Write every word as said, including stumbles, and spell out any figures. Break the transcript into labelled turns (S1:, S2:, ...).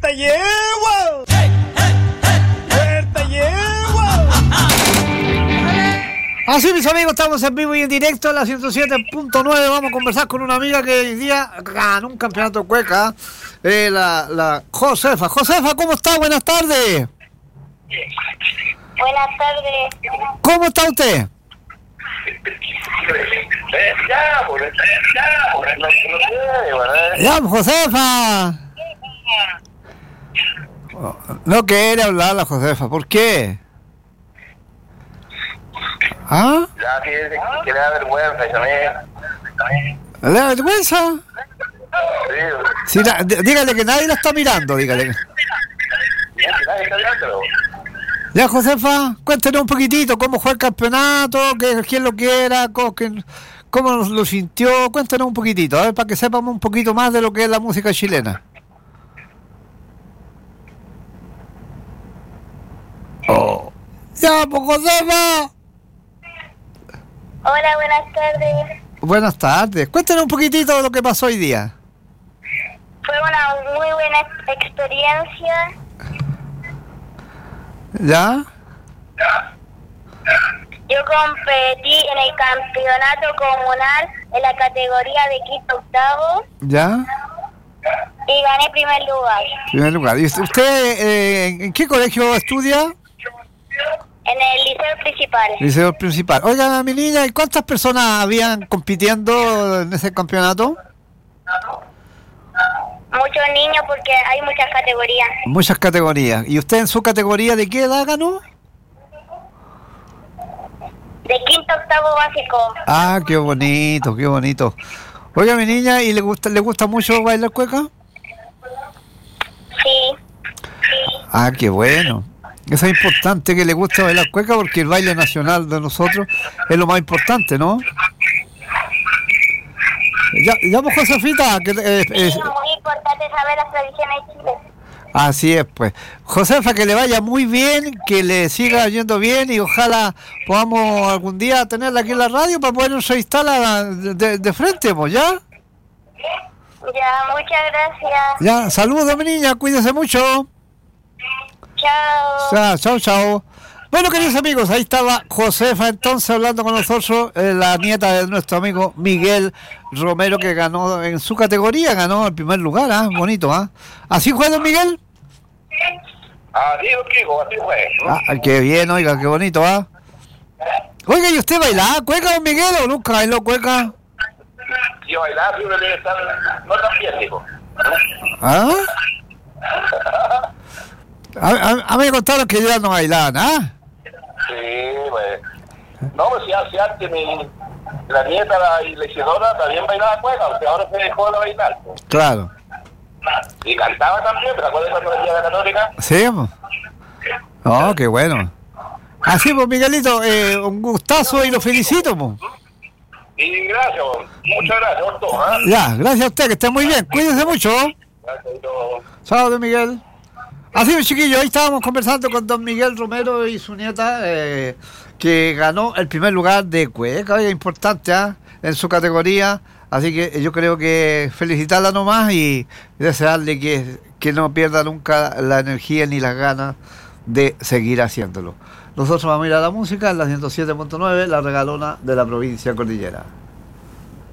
S1: ¡Te llevo! ¡Te llevo!
S2: Así, mis amigos, estamos en vivo y en directo en la ciento siete punto nueve. Vamos a conversar con una amiga que hoy día ganó un campeonato cueca, eh, la, la Josefa. Josefa, ¿cómo está? Buenas tardes.
S3: Buenas tardes.
S2: ¿Cómo está usted? Ya, Josefa. No quiere hablar la Josefa, ¿por qué? ¿Ah?
S4: Ya, que, que le da vergüenza eso a
S2: ¿Le da vergüenza?
S4: Sí.
S2: Sí, la, dígale que nadie la está mirando, dígale.
S4: Ya, que nadie está mirándolo.
S2: Ya, Josefa, cuéntenos un poquitito cómo fue el campeonato, que, quién lo quiera, cómo, que, cómo lo sintió. Cuéntenos un poquitito, a ver, para que sepamos un poquito más de lo que es la música chilena. Oh. Ya, pues, Josefa.
S3: Hola, buenas tardes.
S2: Buenas tardes. Cuéntenos un poquitito de lo que pasó hoy día.
S3: Fue una muy buena experiencia.
S2: ¿Ya?
S3: Yo competí en el campeonato comunal en la categoría de quinto octavo
S2: ¿Ya?
S3: y gané primer lugar.
S2: Primer lugar. ¿Y usted eh, en qué colegio estudia?
S3: En el liceo principal.
S2: Liceo principal. Oiga, mi niña, ¿y cuántas personas habían compitiendo en ese campeonato?
S3: Muchos niños porque hay muchas categorías.
S2: Muchas categorías. ¿Y usted en su categoría de qué edad ganó?
S3: De quinto octavo básico.
S2: Ah, qué bonito, qué bonito. Oiga, mi niña, ¿y le gusta le gusta mucho bailar cueca?
S3: Sí.
S2: Ah, qué bueno. Eso es importante, que le guste bailar cueca, porque el baile nacional de nosotros es lo más importante, ¿no? Ya, ya pues, Josefita, que, eh,
S3: Sí,
S2: eh,
S3: es muy importante saber las tradiciones de Chile.
S2: así es, pues. Josefa, que le vaya muy bien, que le siga yendo bien y ojalá podamos algún día tenerla aquí en la radio para poder entrevistarla de, de, de frente, pues, ¿ya?
S3: Ya, muchas gracias.
S2: Ya, saludos, mi niña, cuídese mucho.
S3: Chao.
S2: Chao, chao, chao. Bueno, queridos amigos, ahí estaba Josefa entonces hablando con nosotros, eh, la nieta de nuestro amigo Miguel Romero, que ganó en su categoría, ganó el primer lugar, ¿ah? Bonito, ¿ah? ¿Así fue, don Miguel?
S4: Así es, así fue.
S2: Ah, qué bien, oiga, qué bonito, ¿ah? Oiga, ¿y usted bailaba cueca, don Miguel, o nunca bailó cueca?
S4: Yo bailaba, pero debe estar no tan bien, digo.
S2: ¿Ah? A, a, a mí me contaron que ya no bailaban, ¿ah?
S4: Sí, pues. No, pues si hace antes mi, la nieta, la Isidora, también bailaba cueca, porque ahora se dejó de bailar. Pues.
S2: Claro.
S4: Y cantaba también, ¿te acuerdas cuando venía la católica?
S2: ¿Sí? Oh, qué bueno. Así pues, Miguelito, eh, un gustazo y lo felicito, pues.
S4: Y gracias, muchas gracias por todo, ¿eh?
S2: Ya, gracias a usted, que esté muy bien. Cuídense mucho.
S4: Gracias y todo.
S2: Chao, don Miguel. Así pues, chiquillos, ahí estábamos conversando con don Miguel Romero y su nieta, eh, que ganó el primer lugar de cueca, oiga, importante, ¿eh? En su categoría. Así que yo creo que felicitarla nomás y desearle que, que no pierda nunca la energía ni las ganas de seguir haciéndolo. Nosotros vamos a ir a la música en la ciento siete punto nueve, la regalona de la provincia cordillera.